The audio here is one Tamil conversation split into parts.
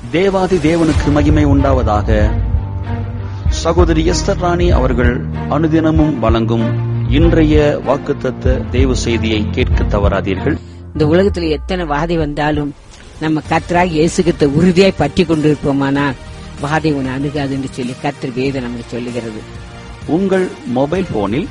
தேவாதி தேவனுக்கு மகிமை உண்டாவதாக. சகோதரி எஸ்தர் ராணி அவர்கள் அனுதினமும் வழங்கும் இன்றைய வாக்குத்தத்த தேவ செய்தியை கேட்க தவறாதீர்கள். இந்த உலகத்துல எத்தனை வாதை வந்தாலும் நம்ம கர்த்தராகிய இயேசு கிறிஸ்துவை உறுதியாய் பற்றி கொண்டிருப்போமானால் வாதை உன்னை அணுகாது என்று சொல்லி கர்த்தர் வேதம் நமக்கு சொல்லுகிறது. உங்கள் மொபைல் போனில்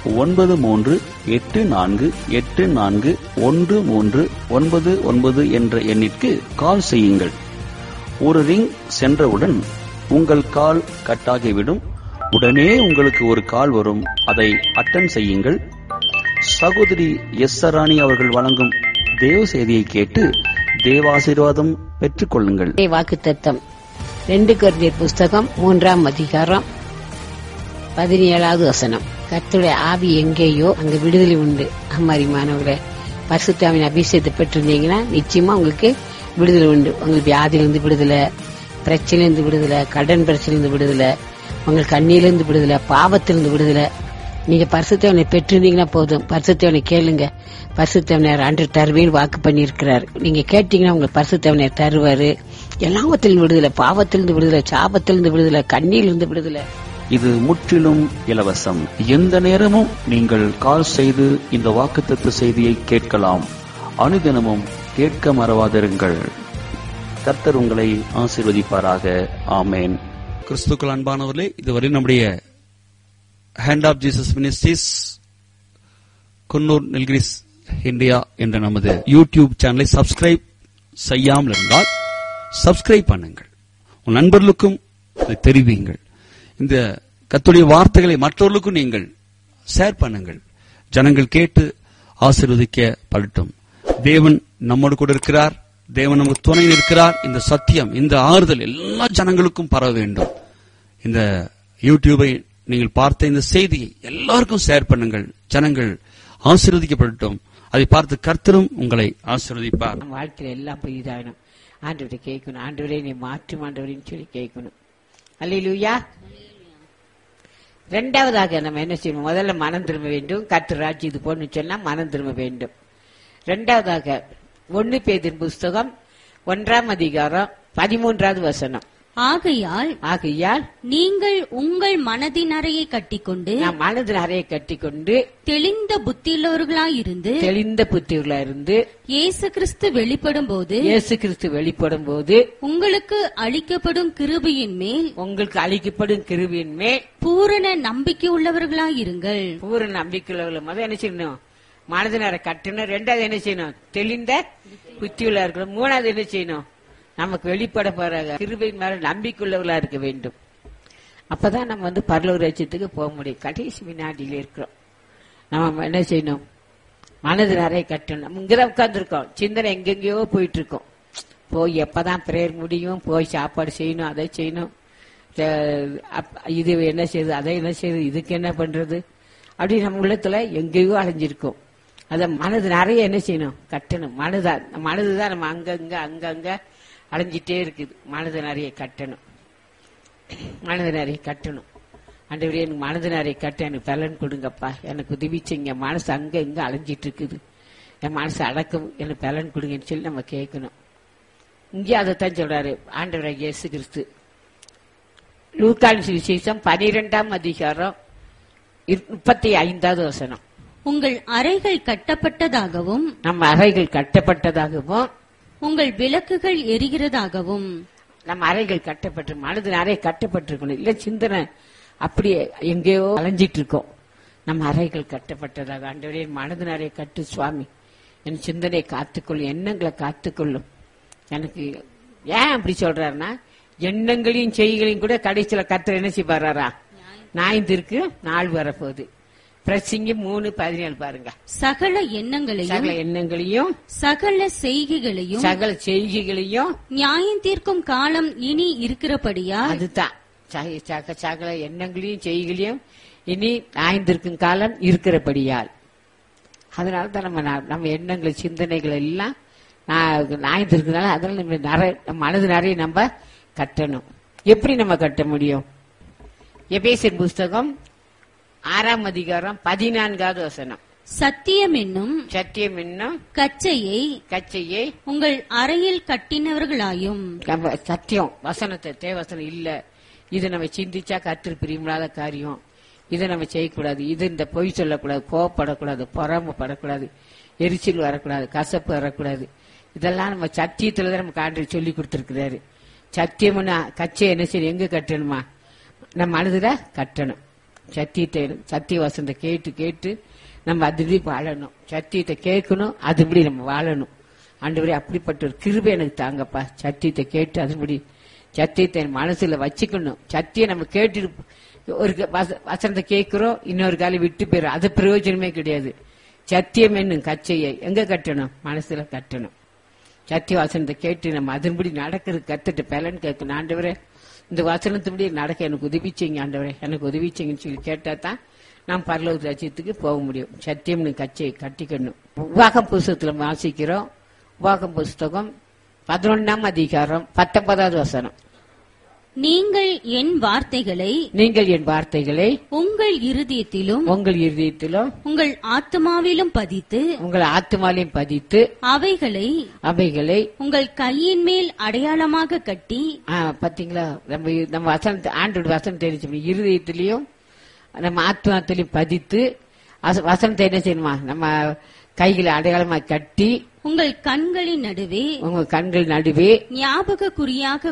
9384841399 என்ற எண்ணிற்கு கால் செய்யுங்கள். ஒரு ரிங் சென்றவுடன் உங்கள் கால் கட்டாகிவிடும். உடனே உங்களுக்கு ஒரு கால் வரும். அதை அட்டெண்ட் செய்யுங்கள். சகோதரி எஸ்தர் ராணி அவர்கள் வழங்கும் தேவ செய்தியை கேட்டு தேவாசீர்வாதம் பெற்றுக் கொள்ளுங்கள். வாக்குத்தத்தம் 2 கொரிந்தியர் புஸ்தகம் 3ஆம் அதிகாரம் 17வது வசனம். கர்த்தருடைய ஆவி எங்கேயோ அங்க விடுதலை உண்டு. அம்மாரிமானவர்களே, பரிசுத்த ஆவியின் அபிஷேகத்தை பெற்றிருந்தீங்கன்னா நிச்சயமா உங்களுக்கு விடுதலை உண்டு. உங்களுக்கு வியாதியிலிருந்து விடுதலை, பிரச்சனையிலிருந்து விடுதலை, கடன் பிரச்சனையிலிருந்து விடுதலை, உங்களுக்கு கண்ணியிலிருந்து விடுதலை, பாவத்திலிருந்து விடுதலை. நீங்க பரிசுத்தவனை பெற்றிருந்தீங்கன்னா போதும். பரிசுத்தவனை கேளுங்க. பரிசுத்தவனர் ஆண்டு தருவேன்னு வாக்கு பண்ணியிருக்கிறார். நீங்க கேட்டீங்கன்னா உங்களுக்கு பரிசுத்தவனர் தருவாரு. எல்லாவத்திலிருந்து விடுதலை, பாவத்திலிருந்து விடுதலை, சாபத்திலிருந்து விடுதலை, கண்ணியிலிருந்து விடுதலை. இது முற்றிலும் இலவசம். எந்த நேரமும் நீங்கள் கால் செய்து இந்த வாக்குத்தத்த செய்தியை கேட்கலாம். அனுதினமும் கேட்க மறவாதிருங்கள். கர்த்தர் உங்களை ஆசீர்வதிப்பாராக. ஆமேன். கிறிஸ்துக்கள் அன்பானவர்களே, இதுவரை நம்முடைய hand of Jesus ministries Coonoor Nilgiris India என்ற நமது யூடியூப் சேனலை சப்ஸ்கிரைப் செய்யாமல் இருந்தால் சப்ஸ்கிரைப் பண்ணுங்கள். உன் நண்பர்களுக்கும் இதை தெரிவியுங்கள். இந்த கர்த்தருடைய வார்த்தைகளை மற்றவர்களுக்கும் நீங்கள் ஷேர் பண்ணுங்கள். ஜனங்கள் கேட்டு ஆசீர்வதிக்கப்படட்டும். தேவன் நம்மோடு கூட இருக்கிறார். தேவன் நமக்கு துணை இருக்கிறார். இந்த சத்தியம், இந்த ஆறுதல் எல்லா ஜனங்களுக்கும் பரவ வேண்டும். இந்த யூடியூபை நீங்கள் பார்த்த இந்த செய்தியை எல்லாருக்கும் ஷேர் பண்ணுங்கள். ஜனங்கள் ஆசீர்வதிக்கப்படட்டும். அதை பார்த்து கர்த்தரும் உங்களை ஆசீர்வதிப்பார். வாழ்க்கையில எல்லாம் புரியுதாகணும். ஆண்டவரை கேட்கணும். ஆண்டவரே நீ மாற்றும் ஆண்டவரின்னு சொல்லி கேட்கணும். அல்லேலூயா. இரண்டாவதாக நம்ம என்ன செய்யணும்? முதல்ல மனம் திரும்ப வேண்டும். கர்த்தர் ராஜ்யம் இது போன்னு சொன்னா மனம் திரும்ப வேண்டும். இரண்டாவதாக 1 பேதுரு புஸ்தகம் 1ஆம் அதிகாரம் 13வது வசனம். ஆகையால் நீங்கள் உங்கள் மனதின் அறையை கட்டிக்கொண்டு, மனதின் அறையை கட்டிக்கொண்டு தெளிந்த புத்தியுள்ளவர்களாயிருந்து இயேசு கிறிஸ்து வெளிப்படும் போது உங்களுக்கு அளிக்கப்படும் கிருபையின் மேல் பூரண நம்பிக்கை உள்ளவர்களாயிருங்கள். பூரண நம்பிக்கை உள்ளவர்கள். முதல் என்ன செய்யணும்? மனதின் அறை கட்டணும். 2வது என்ன செய்யணும்? தெளிந்த புத்தியுள்ளவர்கள். 3வது என்ன செய்யணும்? நமக்கு வெளிப்பட போற கிருபையின் மேல நம்பிக்கையுள்ளவர்களா இருக்க வேண்டும். அப்பதான் நம்ம பரலோக ராஜ்யத்துக்கு போக முடியும். கடைசி வினாடியில இருக்கிறோம். நம்ம என்ன செய்யணும்? மனது நிறைய கட்டணும். நம்ம இங்கதான் உட்கார்ந்து இருக்கோம். சிந்தனை எங்கெங்கயோ போயிட்டு இருக்கோம். போய் எப்பதான் பிரேயர் முடியும், போய் சாப்பாடு செய்யணும், அதை செய்யணும், இது என்ன செய்யுது, அதை என்ன செய்யுது, இதுக்கு என்ன பண்றது, அப்படி நம்ம உள்ளத்துல எங்கேயோ அலைஞ்சிருக்கோம். அத மனது நிறைய என்ன செய்யணும்? கட்டணும். மனதுதான் நம்ம அங்கங்க அலைஞ்சிட்டே இருக்குது. மனது நிறைய கட்டணும். ஆண்டவரே, எனக்கு மனது நிறைய கட்ட எனக்கு பலன் கொடுங்கப்பா, எனக்கு உதவி செய்யுங்க. மனசு அங்க இங்க அலைஞ்சிட்டு இருக்குது, என் மனசு அடக்கம், எனக்கு பலன் கொடுங்கன்னு சொல்லி நம்ம கேட்கணும். இங்கே அதைத்தான் சொல்றாரு ஆண்டவராகிய இயேசு கிறிஸ்து. லூக்காவின் சுவிசேஷம் 12ஆம் அதிகாரம் 35வது வசனம். உங்கள் அறைகள் கட்டப்பட்டதாகவும், நம்ம அறைகள் கட்டப்பட்டதாகவும், உங்கள் விளக்குகள் எரிகிறதாகவும். நம்ம அறைகள் கட்டப்பட்டு, மனது அறை கட்டப்பட்டிருக்கணும். இல்ல சிந்தனை அப்படியே எங்கேயோ அலைஞ்சிட்டு இருக்கோம். நம்ம அறைகள் கட்டப்பட்டதாக. ஆண்டவரே, மனது அறை கட்டு சுவாமி, என் சிந்தனையை காத்துக்கொள்ளும், எண்ணங்களை காத்துக்கொள்ளும். எனக்கு ஏன் அப்படி சொல்றாருன்னா, எண்ணங்களையும் செய்களையும் கூட கடைசியில கர்த்தர் என்ன செய்வாரா? நாய்ந்திருக்கு நாள் வரப்போகுது. பிரசங்கி 3:17 பாருங்க. சகல எண்ணங்களையும் சகல செய்கைகளையும் நியாயம் தீர்க்கும் காலம் இனி இருக்கிறபடியா. அதுதான் சகல எண்ணங்களையும் செய்கைகளையும் இனி நியாயந்திருக்கும் காலம் இருக்கிறபடியால். அதனாலதான் நம்ம எண்ணங்கள் சிந்தனைகள் எல்லாம் நியாயந்திருக்கிறதுனால அதனால நம்ம மனது நிறைய நம்ம கட்டணும். எப்படி நம்ம கட்ட முடியும்? எபேசியர் புஸ்தகம் 6ஆம் அதிகாரம் 14வது வசனம். சத்தியம் என்னும் கச்சையை உங்கள் அறையில் கட்டினவர்களாயும். சத்தியம் வசனத்தை தேவசனம் இல்ல, இது நம்ம சிந்திச்சா கர்த்தர் பிரியமில்லாத காரியம், இதை நம்ம செய்யக்கூடாது, இது இந்த பொய் சொல்லக்கூடாது, கோவப்படக்கூடாது, பொறாமப்படக்கூடாது, எரிச்சல் வரக்கூடாது, கசப்பு வரக்கூடாது. இதெல்லாம் நம்ம சத்தியத்துலதான் நமக்கு ஆண்டவர் சொல்லி கொடுத்திருக்கிறாரு. சத்தியம்னா கச்சை என்ன செய்யணும், எங்க கட்டணுமா, நம்ம மனதுல கட்டணும். சத்திய வசனத்தை கேட்டு கேட்டு நம்ம அதுபடி வாழணும். சத்தியத்தை கேட்கணும், அதுபடி நம்ம வாழணும். ஆண்டவரே அப்படிப்பட்ட ஒரு கிருபை எனக்கு தாங்கப்பா. சத்தியத்தை கேட்டு அதுபடி சத்தியத்தை மனசுல வச்சுக்கணும். சத்தியம் நம்ம கேட்டு ஒரு வசனத்தை கேட்கிறோம், இன்னொரு காலம் விட்டு போயிடும், அது பிரயோஜனமே கிடையாது. சத்தியம் என்னும் கச்சையை எங்க கட்டணும், மனசுல கட்டணும். சத்திய வசனத்தை கேட்டு நம்ம அதன்படி நடக்கிறது கத்துட்டு பலன் கேட்கணும். ஆண்டவரே இந்த வசனத்துபடி நடக்க எனக்கு உதவிச்சிங்க, ஆண்டவரே எனக்கு உதவிச்சிங்கன்னு சொல்லி கேட்டா தான் நாம் பரலோக ராஜ்யத்துக்கு போக முடியும். சத்தியம்னு கச்சையை கட்டிக்கணும். உபாகம் புஸ்தகத்துல வாசிக்கிறோம். உபாகம் புஸ்தகம் 11ஆம் அதிகாரம் 19வது வசனம். நீங்கள் என் வார்த்தைகளை உங்கள் இருதயத்திலும் உங்கள் ஆத்துமாவிலும் பதித்து அவைகளை உங்கள் கையின் மேல் அடையாளமாக கட்டி. பாத்தீங்களா, நம்ம வசனத்தை ஆண்டோட வசனம் தெரிஞ்சு இருதயத்திலையும் நம்ம ஆத்மாத்திலையும் பதித்து வசனத்தை என்ன செய்யணுமா, நம்ம கைகளை அடையாளமா கட்டி உங்கள் கண்களின் நடுவே ஞாபக குறியாக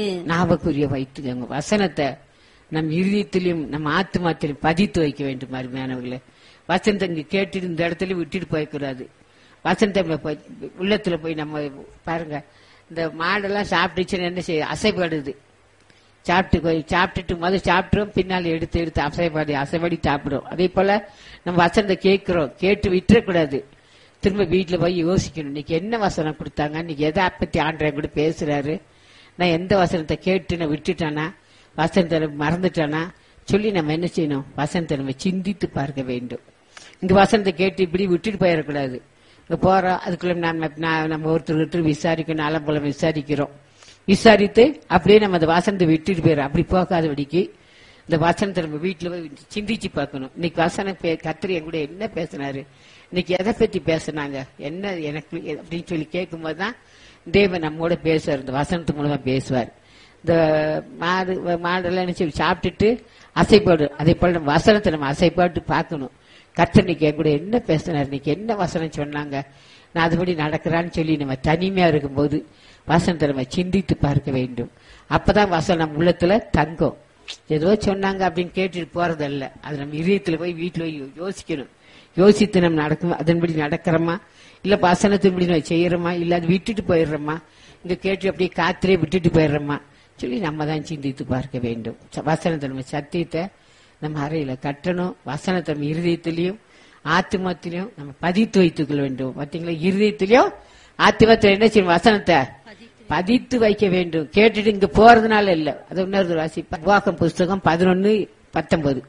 வைத்து வசனத்தை நம் இருதயத்திலும் நம்ம ஆத்மாத்திலும் பதித்து வைக்க வேண்டும். அருமையானவர்களே, வசனத்தை இங்க கேட்டு இந்த இடத்துல விட்டுட்டு போயக்கூடாது. வசனத்தை உள்ளத்துல போய் நம்ம பாருங்க, இந்த மாடெல்லாம் சாப்பிட்டுச்சுன்னு என்ன செய்ய, அசைப்படுது. சாப்பிட்டுட்டு முதல் சாப்பிட்டுரும், பின்னால் எடுத்து அசைப்படி சாப்பிடும். அதே போல நம்ம வசனத்தை கேட்டு விட்டுறக்கூடாது. திரும்ப வீட்டுல போய் யோசிக்கணும், இன்னைக்கு என்ன வசனம் கொடுத்தாங்க, இன்னைக்கு எதை பத்தி ஆண்டவன் கூட பேசுறாரு, நான் எந்த வசனத்தை கேட்டு நான் விட்டுட்டானா, வசனத்தை மறந்துட்டானா சொல்லி நம்ம என்ன செய்யணும், வசனத்தை நம்ம சிந்தித்து பார்க்க வேண்டும். இந்த வசனத்தை கேட்டு இப்படி விட்டுட்டு போயிடக்கூடாது. இங்க போறோம், அதுக்குள்ள நம்ம ஒருத்தர் விசாரிக்கணும், அலம்பலம் விசாரித்து அப்படியே நம்ம அந்த வசனத்தை விட்டுட்டு போயிடும். அப்படி போகாதபடிக்கு இந்த வசனத்தை நம்ம வீட்டுல போய் சிந்திச்சு பார்க்கணும். இன்னைக்கு வசனம் கர்த்தர் என் கூட என்ன பேசினாரு, இன்னைக்கு எதை பத்தி பேசினாங்க, என்ன எனக்கு அப்படின்னு சொல்லி கேட்கும் போதுதான் தேவன் நம்மோட பேசுவார். இந்த வசனத்து மூலமா பேசுவார். இந்த மாடெல்லாம் என்ன சொல்லி சாப்பிட்டுட்டு அசைப்பாடு, அதே போல நம்ம வசனத்தை நம்ம அசைப்பாட்டு பார்க்கணும். கர்த்தர் இன்னைக்கு என் கூட என்ன பேசினார், இன்னைக்கு என்ன வசனம் சொன்னாங்க, நான் அதுபடி நடக்கிறான்னு சொல்லி நம்ம தனிமையா இருக்கும்போது வசனத்தை நம்ம சிந்தித்து பார்க்க வேண்டும். அப்பதான் வசனம் நம்ம உள்ளத்துல தங்கும். ஏதோ சொன்னாங்க அப்படின்னு கேட்டுட்டு போறதல்ல, அது நம்ம இதயத்துல போய் வீட்டுல போய் யோசிக்கணும். யோசித்து நம்ம நடக்கும், அதன்படி நடக்கிறோமா, இல்ல வசனத்தின்படி நம்ம செய்யறோமா, இல்ல அது விட்டுட்டு போயிடுறோமா, இங்க கேட்டு அப்படியே காத்திலே விட்டுட்டு போயிடுறோமா சொல்லி நம்ம தான் சிந்தித்து பார்க்க வேண்டும். வசனத்தை நம்ம சத்தியத்தை நம்ம அறையில கட்டணும். வசனத்தை நம்ம இருதயத்திலையும் ஆத்மத்திலையும் நம்ம பதித்து வைத்துக் கொள்ள வேண்டும். பாத்தீங்களா, இருதயத்திலையும் ஆத்மத்தில என்ன செய்யும், வசனத்தை பதித்து வைக்க வேண்டும். கேட்டுட்டு இங்க போறதுனால இல்ல. அது இன்னொரு வாசிப்பா, உபாகம் புஸ்தகம் 11:19.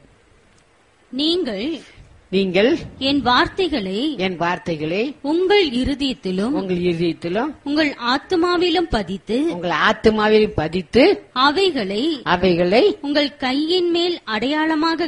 நீங்கள் என் வார்த்தைகளை உங்கள் இருதயத்திலும் உங்கள் ஆத்மாவிலும் பதித்து அவைகளை உங்கள் கையின் மேல் அடையாளமாக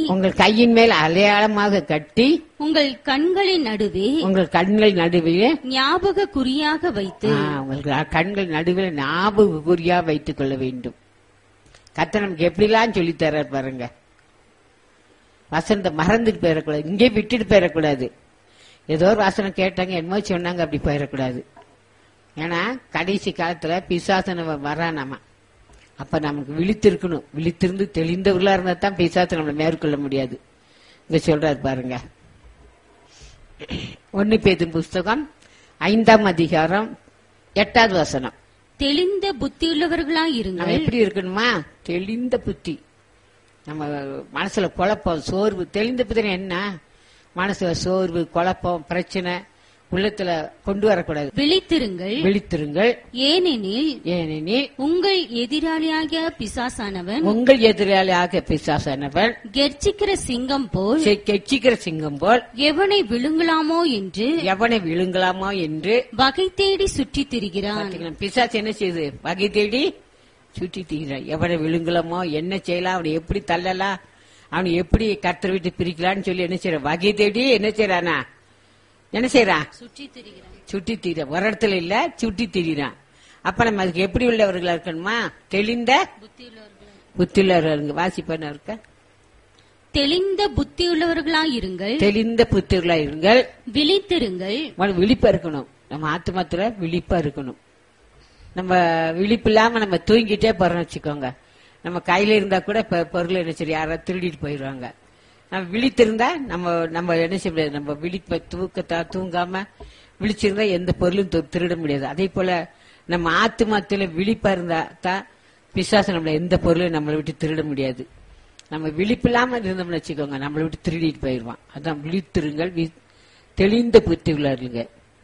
கட்டி உங்கள் கண்களின் நடுவே ஞாபக குறியாக வைத்து உங்கள் கண்கள் நடுவில் ஞாபக குறியாக வைத்துக் கொள்ள வேண்டும். கர்த்தர் நமக்கு எப்படிலாம் சொல்லி தர பாருங்க. வசனத்தை மறந்துட்டு போயிடக்கூடாது, இங்கே விட்டுட்டு போயிடக்கூடாது. ஏதோ ஒரு வசனம் கேட்டாங்க, என்னமோ சொன்னாங்க, அப்படி போயிடக்கூடாது. ஏன்னா கடைசி காலத்துல பிசாசன வரானாமா. அப்ப நமக்கு விழித்திருக்கணும். விழித்திருந்து தெளிந்தவர்களா இருந்தா தான் பிசாசை நம்மளை மேற்கொள்ள முடியாது. இங்க சொல்றாரு பாருங்க, 1 பேதுரு புஸ்தகம் 5ஆம் அதிகாரம் 8வது வசனம். தெளிந்த புத்தியுள்ளவர்களாய் இருங்கள். எப்படி இருக்கணுமா, தெளிந்த புத்தி. நம்ம மனசுல குழப்பம், சோர்வு, தெளிந்த புத்தி என்ன, மனசுல சோர்வு, குழப்பம், பிரச்சனை உள்ளத்துல கொண்டு வரக்கூடாது. விழித்திருங்கள். ஏனெனில் உங்கள் எதிராளியாக பிசாசானவன் கெர்ச்சிக்கிற சிங்கம் போல் எவனை விழுங்கலாமோ என்று வகை தேடி சுற்றித் திரிகிறான். பிசாசு என்ன செய்யுது, வகை தேடி சுற்றி திரிகிறான். எவனை விழுங்கலாமோ, என்ன செய்யலாம், அவனை எப்படி தள்ளலாம், அவனை எப்படி கர்த்தரை விட்டு பிரிக்கலான்னு சொல்லி என்ன செய்யறான்? வகை தேடி என்ன செய்யறானா? என்ன செய்யறான்? சுட்டி திரிறான். ஒரு இடத்துல இல்ல, சுட்டி திரிறான். அப்ப நம்ம அதுக்கு எப்படி உள்ளவர்களா இருக்கணுமா? தெளிந்த புத்தியுள்ளவர்கள். வாசிப்பா இருக்க தெளிந்த புத்தியுள்ளவர்களாயிருங்கள். தெளிந்த புத்தியுள்ளவர்களாயிருங்கள். விழித்திருங்கள். விழிப்பா இருக்கணும். நம்ம ஆத்மாத்துல விழிப்பா இருக்கணும். நம்ம விழிப்பு இல்லாம நம்ம தூங்கிட்டே போறோம்னு வச்சுக்கோங்க, நம்ம கையில இருந்தா கூட பொருள் என்ன சரி யாராவது திருடிட்டு போயிடுவாங்க. நம்ம விழித்திருந்தா நம்ம என்ன செய்ய முடியாது. நம்ம விழிப்ப தூங்காம விழிச்சிருந்தா எந்த பொருளும் திருட முடியாது. அதே போல நம்ம ஆத்மாத்துல விழிப்பா இருந்தா தான் பிசாசு நம்மள எந்த பொருளும் நம்மளை விட்டு திருட முடியாது. நம்ம விழிப்பு இல்லாம இருந்தோம்னு வச்சுக்கோங்க, நம்மளை விட்டு திருடிட்டு போயிடுவான். அதான் விழித்திருங்கள், தெளிந்த புத்தி உள்ளாருங்க.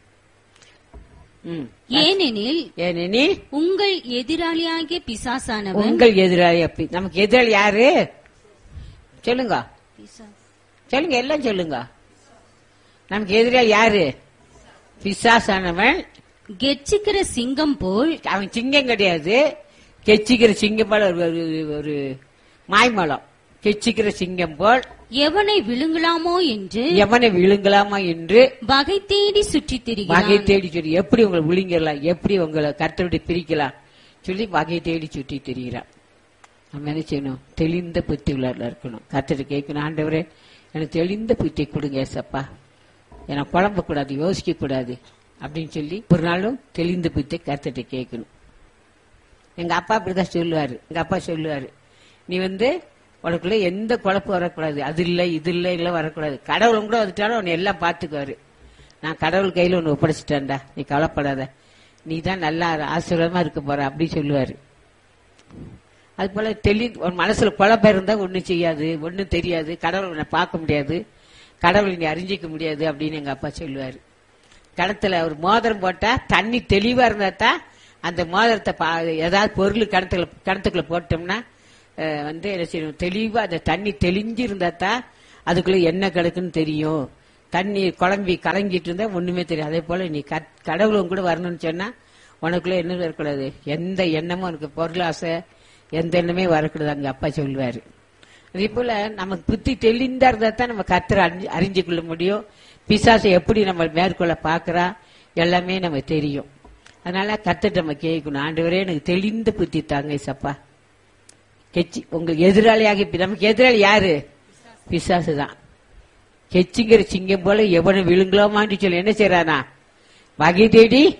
ஏனெனில் உங்கள் எதிராளியாகிய பிசாசானவன். உங்கள் எதிராளி அப்படி நமக்கு எதிராளி யாரு சொல்லுங்க, சொல்லுங்க, எல்லாம் சொல்லுங்க. நமக்கு எதிராளி யாரு? பிசாசானவன். கெச்சிக்கிற சிங்கம் போல். அவன் சிங்கம் கிடையாது, கெச்சிக்கிற சிங்கம் போல ஒரு மாய்மலம். கெச்சிக்கிற சிங்கம் போல் எவனை விழுங்கலாமோ என்று வகை தேடி சுற்றி திரிகிறான். வகை தேடி சொல்லி எப்படி உங்களை விழுங்கலாம், எப்படி உங்களை கர்த்தரை பிரிக்கலாம் சொல்லி வகை தேடி சுற்றி திரிகிறான். நம்ம என்ன செய்யணும்? தெளிந்த புத்தி உள்ளவர்களா இருக்கணும். கர்த்தரை கேட்கணும், ஆண்டவரே எனக்கு தெளிந்த புத்தி கொடுங்க ஏசப்பா, எனக்கு குழம்ப கூடாது, யோசிக்க கூடாது அப்படின்னு சொல்லி ஒரு நாளும் தெளிந்த புத்தி கர்த்தரை கேட்கணும். எங்க அப்பா அப்படிதான் சொல்லுவாரு. எங்க அப்பா சொல்லுவாரு, நீ உனக்குள்ள எந்த குழப்பம் வரக்கூடாது, அது இல்ல இது இல்ல வரக்கூடாது. கடவுளும் கூட வந்துட்டாலும் உன்னை எல்லாம் பாத்துக்குவாரு. நான் கடவுள் கையில ஒன்னு ஒப்படைச்சிட்டேன்டா, நீ கவலைப்படாத, நீ தான் நல்லா ஆசீர்வாதமா இருக்க போற அப்படி சொல்லுவாரு. அது போல உன் மனசுல குழப்பம் இருந்தா ஒண்ணும் செய்யாது, ஒண்ணும் தெரியாது, கடவுள் உன்னை பார்க்க முடியாது, கடவுள் நீ அறிஞ்சிக்க முடியாது அப்படின்னு எங்க அப்பா சொல்லுவாரு. கிணத்துல ஒரு மோதிரம் போட்டா தண்ணி தெளிவா இருந்தா தான் அந்த மோதிரத்தை ஏதாவது பொருள் கிணத்துக்குள்ள போட்டோம்னா என்ன செய்யணும்? தெளிவா அந்த தண்ணி தெளிஞ்சு இருந்தா தான் அதுக்குள்ள என்ன கிடக்குன்னு தெரியும். தண்ணி குழம்பி கலங்கிட்டு இருந்தா ஒண்ணுமே தெரியும். அதே போல நீ கடவுளும் கூட வரணும்னு சொன்னா உனக்குள்ள என்ன வரக்கூடாது, எந்த எண்ணமும் உனக்கு பொருள் ஆசை எந்த எண்ணமே வரக்கூடாது அங்க அப்பா சொல்லுவாரு. அதே போல நமக்கு புத்தி தெளிந்தா இருந்தா தான் நம்ம கர்த்தரை அறிஞ்சு கொள்ள முடியும். பிசாசை எப்படி நம்ம மேற்கொள்ள பாக்குறா எல்லாமே நமக்கு தெரியும். அதனால கர்த்தரை நம்ம கேட்கணும், ஆண்டவரே எனக்கு தெளிந்த புத்தி தாங்க சப்பா. உங்க எதிராளியாக நமக்கு எதிராளி யாரு? பிசாசு தான். கெச்சிங்கிற சிங்கம் போல எவனை விழுங்கலாமான்னு சொல்லி என்ன செய்யறானா? வகை தேடி